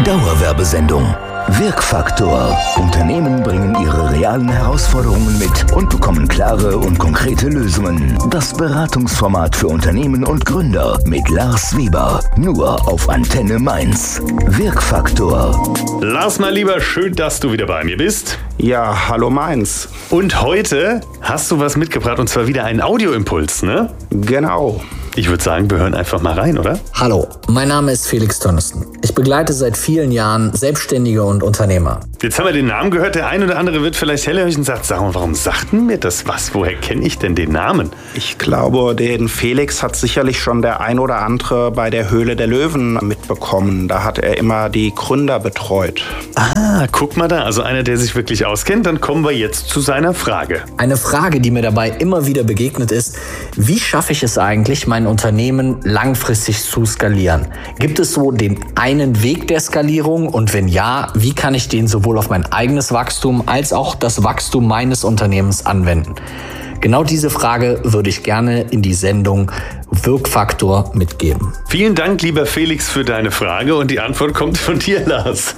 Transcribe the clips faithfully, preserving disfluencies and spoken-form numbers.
Dauerwerbesendung. Wirkfaktor. Unternehmen bringen ihre realen Herausforderungen mit und bekommen klare und konkrete Lösungen. Das Beratungsformat für Unternehmen und Gründer mit Lars Weber. Nur auf Antenne Mainz. Wirkfaktor. Lars, mein Lieber, schön, dass du wieder bei mir bist. Ja, hallo Mainz. Und heute hast du was mitgebracht, und zwar wieder einen Audioimpuls, ne? Genau. Ich würde sagen, wir hören einfach mal rein, oder? Hallo, mein Name ist Felix Tönnissen. Ich begleite seit vielen Jahren Selbstständige und Unternehmer. Jetzt haben wir den Namen gehört. Der ein oder andere wird vielleicht hellhörig und sagt, sag mal, warum sagt denn mir das was? Woher kenne ich denn den Namen? Ich glaube, den Felix hat sicherlich schon der ein oder andere bei der Höhle der Löwen mitbekommen. Da hat er immer die Gründer betreut. Ah, guck mal da. Also einer, der sich wirklich auskennt. Dann kommen wir jetzt zu seiner Frage. Eine Frage, die mir dabei immer wieder begegnet ist: Wie schaffe ich es eigentlich, mein Unternehmen langfristig zu skalieren? Gibt es so den einen Weg der Skalierung? Und wenn ja, wie kann ich den sowohl auf mein eigenes Wachstum als auch das Wachstum meines Unternehmens anwenden? Genau diese Frage würde ich gerne in die Sendung Wirkfaktor mitgeben. Vielen Dank, lieber Felix, für deine Frage, und die Antwort kommt von dir, Lars.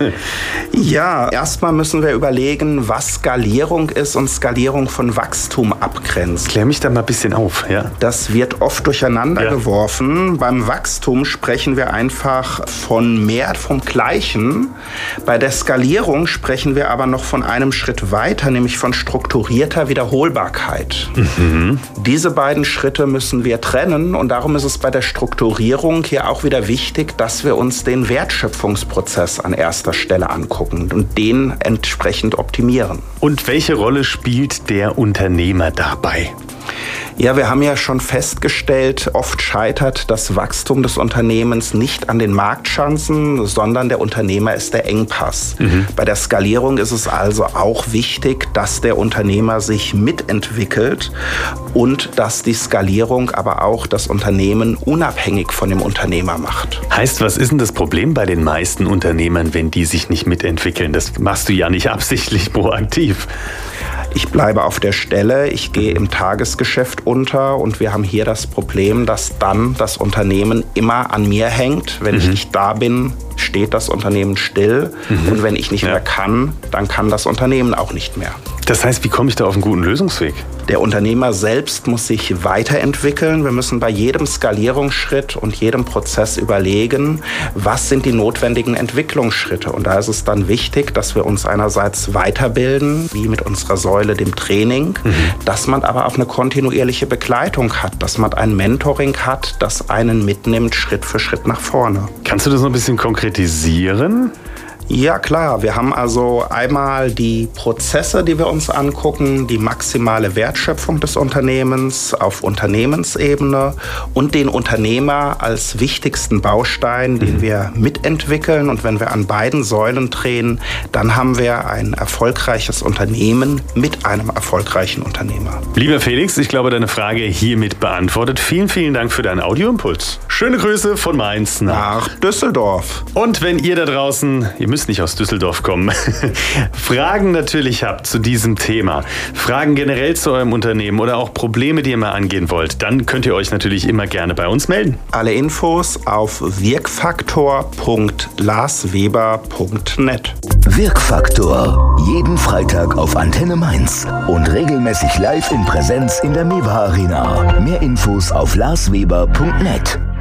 Ja, erstmal müssen wir überlegen, was Skalierung ist und Skalierung von Wachstum abgrenzt. Klär mich da mal ein bisschen auf, ja? Das wird oft durcheinander Ja. geworfen. Beim Wachstum sprechen wir einfach von mehr vom Gleichen. Bei der Skalierung sprechen wir aber noch von einem Schritt weiter, nämlich von strukturierter Wiederholbarkeit. Mhm. Diese beiden Schritte müssen wir trennen, und darum ist es bei der Strukturierung hier auch wieder wichtig, dass wir uns den Wertschöpfungsprozess an erster Stelle angucken und den entsprechend optimieren. Und welche Rolle spielt der Unternehmer dabei? Ja, wir haben ja schon festgestellt, oft scheitert das Wachstum des Unternehmens nicht an den Marktchancen, sondern der Unternehmer ist der Engpass. Mhm. Bei der Skalierung ist es also auch wichtig, dass der Unternehmer sich mitentwickelt und dass die Skalierung aber auch das Unternehmen unabhängig von dem Unternehmer macht. Heißt, was ist denn das Problem bei den meisten Unternehmern, wenn die sich nicht mitentwickeln? Das machst du ja nicht absichtlich proaktiv. Ich bleibe auf der Stelle, ich gehe im Tagesgeschäft unter, und wir haben hier das Problem, dass dann das Unternehmen immer an mir hängt. Wenn mhm. ich nicht da bin, steht das Unternehmen still, mhm. und wenn ich nicht ja. mehr kann, dann kann das Unternehmen auch nicht mehr. Das heißt, wie komme ich da auf einen guten Lösungsweg? Der Unternehmer selbst muss sich weiterentwickeln. Wir müssen bei jedem Skalierungsschritt und jedem Prozess überlegen, was sind die notwendigen Entwicklungsschritte. Und da ist es dann wichtig, dass wir uns einerseits weiterbilden, wie mit unserer Säule, dem Training, mhm. dass man aber auch eine kontinuierliche Begleitung hat, dass man ein Mentoring hat, das einen mitnimmt, Schritt für Schritt nach vorne. Kannst du das noch ein bisschen konkretisieren? Ja, klar. Wir haben also einmal die Prozesse, die wir uns angucken, die maximale Wertschöpfung des Unternehmens auf Unternehmensebene und den Unternehmer als wichtigsten Baustein, den mhm. wir mitentwickeln. Und wenn wir an beiden Säulen drehen, dann haben wir ein erfolgreiches Unternehmen mit einem erfolgreichen Unternehmer. Lieber Felix, ich glaube, deine Frage hiermit beantwortet. Vielen, vielen Dank für deinen Audioimpuls. Schöne Grüße von Mainz nach, nach Düsseldorf. Und wenn ihr da draußen, ihr müsst nicht aus Düsseldorf kommen, Fragen natürlich habt zu diesem Thema, Fragen generell zu eurem Unternehmen oder auch Probleme, die ihr mal angehen wollt, dann könnt ihr euch natürlich immer gerne bei uns melden. Alle Infos auf wirkfaktor punkt larsweber punkt net. Wirkfaktor. Jeden Freitag auf Antenne Mainz und regelmäßig live in Präsenz in der Mewa Arena. Mehr Infos auf larsweber punkt net.